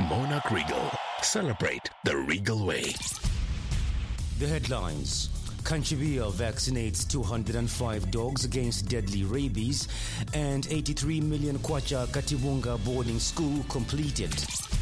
Monarch Regal. Celebrate the Regal way. The headlines. Kanchibia vaccinates 205 dogs against deadly rabies, and 83 million kwacha Katibunga boarding school completed.